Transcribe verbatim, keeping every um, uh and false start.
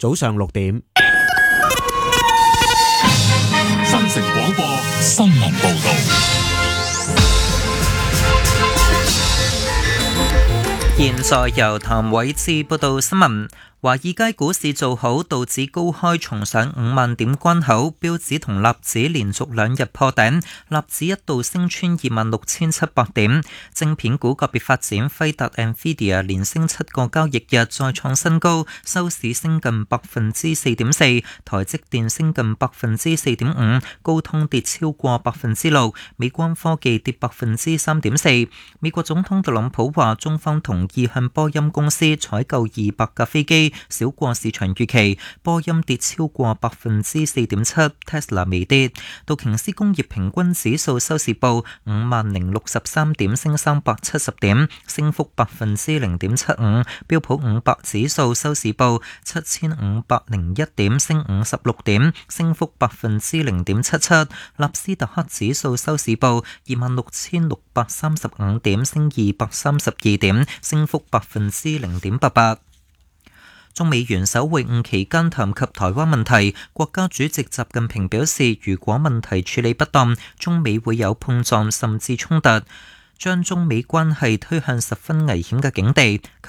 早上六點。 新城廣播新聞報道。 現在由譚偉志報道新聞。華爾街股市做好，道指高開重上五萬點關口，標指同納指連續兩日破頂，納指一度升穿二萬六千七百點。晶片股個別發展，輝達 Nvidia 連升七個交易日，再創新高，收市升近百分之四點四。台積電升近百分之四點五，高通跌超過百分之六，美光科技跌百分之三點四。美國總統特朗普話，中方同意向波音公司採購二百架飛機，少過市場預期，波音跌超過百分之四點七 ，Tesla 微跌。道瓊斯工業平均指數收市報五萬零六十三點，升三百七十點，升幅百分之零點七五。標普五百指數收市報七千五百零一點，升五十六點，升幅百分之零點七七。納斯達克指數收市報二萬六千六百三十五點，升二百三十二點，升幅百分之零點八八。中美元首會晤期間談及台灣問題，國家主席習近平表示，如果問題處理不當，中美會有碰撞甚至衝突，將中美關係推向十分危險嘅境地。